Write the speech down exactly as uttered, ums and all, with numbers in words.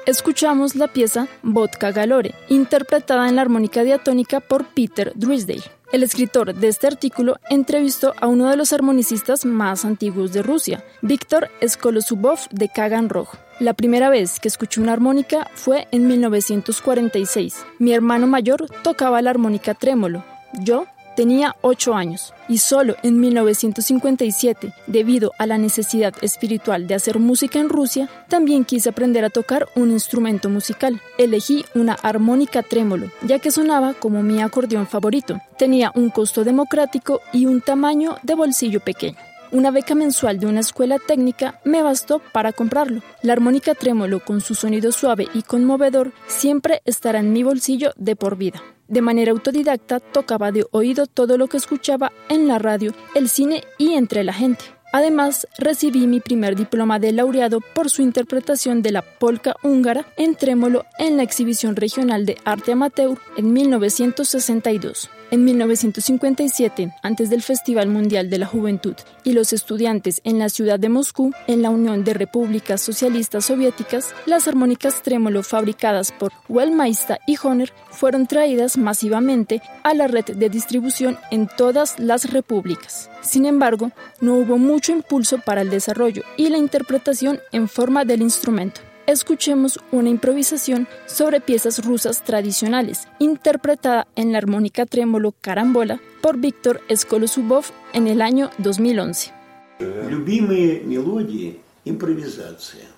Escuchamos la pieza Vodka Galore, interpretada en la armónica diatónica por Peter Drysdale. El escritor de este artículo entrevistó a uno de los armonicistas más antiguos de Rusia, Víctor Skolosubov de Kagan Rog. La primera vez que escuché una armónica fue en mil novecientos cuarenta y seis. Mi hermano mayor tocaba la armónica trémolo. Yo tenía ocho años y solo en mil novecientos cincuenta y siete, debido a la necesidad espiritual de hacer música en Rusia, también quise aprender a tocar un instrumento musical. Elegí una armónica trémolo, ya que sonaba como mi acordeón favorito. Tenía un costo democrático y un tamaño de bolsillo pequeño. Una beca mensual de una escuela técnica me bastó para comprarlo. La armónica trémolo, con su sonido suave y conmovedor, siempre estará en mi bolsillo de por vida. De manera autodidacta, tocaba de oído todo lo que escuchaba en la radio, el cine y entre la gente. Además, recibí mi primer diploma de laureado por su interpretación de la polka húngara en trémolo en la exhibición regional de arte amateur en mil novecientos sesenta y dos. En mil novecientos cincuenta y siete, antes del Festival Mundial de la Juventud y los estudiantes en la ciudad de Moscú, en la Unión de Repúblicas Socialistas Soviéticas, las armónicas trémolo fabricadas por Wellmeister y Hohner fueron traídas masivamente a la red de distribución en todas las repúblicas. Sin embargo, no hubo mucho impulso para el desarrollo y la interpretación en forma del instrumento. Escuchemos una improvisación sobre piezas rusas tradicionales, interpretada en la armónica trémolo carambola por Víctor Skolosubov en el año dos mil once. Любимые мелодии, импровизация.